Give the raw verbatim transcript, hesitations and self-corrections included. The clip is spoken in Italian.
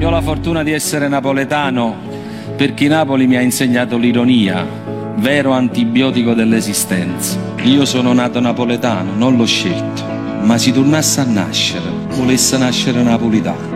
Io ho la fortuna di essere napoletano perché Napoli mi ha insegnato l'ironia, vero antibiotico dell'esistenza. Io sono nato napoletano, non l'ho scelto, ma se tornasse a nascere, volesse nascere napolitano.